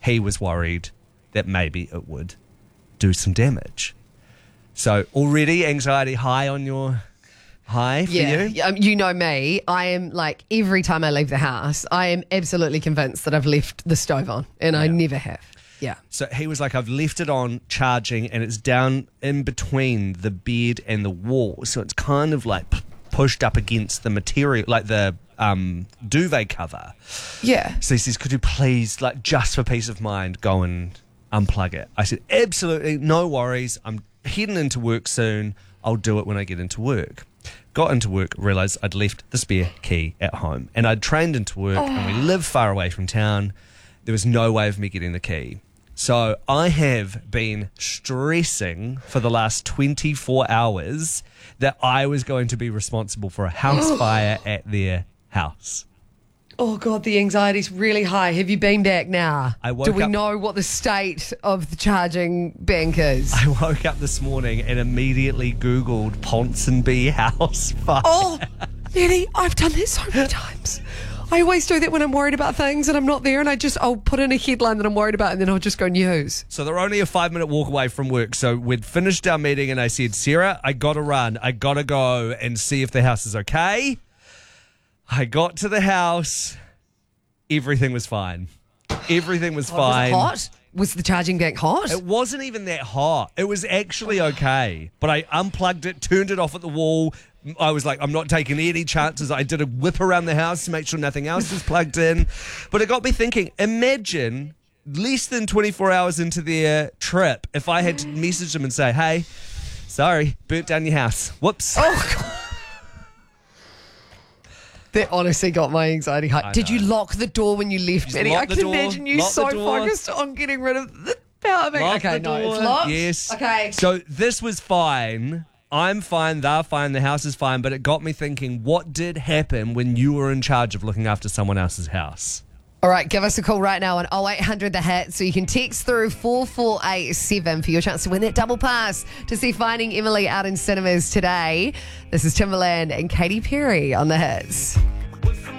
he was worried that maybe it would do some damage. So already anxiety high on your high for you? You know me. I am like, every time I leave the house, I am absolutely convinced that I've left the stove on, and I never have. Yeah. So he was like, I've left it on charging and it's down in between the bed and the wall. So it's kind of like pushed up against the material, like the duvet cover. Yeah. So he says, could you please, like, just for peace of mind, go and unplug it? I said, absolutely, no worries. I'm heading into work soon. I'll do it when I get into work. Got into work, realised I'd left the spare key at home. And I'd trained into work and we live far away from town. There was no way of me getting the key. So I have been stressing for the last 24 hours that I was going to be responsible for a house fire at their house. Oh, God, the anxiety's really high. Have you been back now? Do we up, know what the state of the charging bank is? I woke up this morning and immediately Googled Ponsonby house fire. Oh, Nelly, I've done that so many times. I always do that when I'm worried about things and I'm not there, and I'll put in a headline that I'm worried about and then I'll just go news. So they're only a 5-minute walk away from work. So we'd finished our meeting and I said, Sarah, I got to run. I got to go and see if the house is okay. I got to the house. Everything was fine. Everything was fine. Was it hot? Was the charging bank hot? It wasn't even that hot. It was actually okay. But I unplugged it, turned it off at the wall. I was like, I'm not taking any chances. I did a whip around the house to make sure nothing else was plugged in. But it got me thinking, imagine less than 24 hours into their trip if I had to message them and say, hey, sorry, burnt down your house. Whoops. Oh, God. That honestly got my anxiety high. Did you lock the door when you left, Betty? I can imagine you so focused on getting rid of the power bank. Okay, no, it's locked. Yes. Okay. So this was fine. I'm fine, they're fine, the house is fine, but it got me thinking, what did happen when you were in charge of looking after someone else's house? All right, give us a call right now on 0800 The Hit, so you can text through 4487 for your chance to win that double pass to see Finding Emily out in cinemas today. This is Timbaland and Katy Perry on The Hits.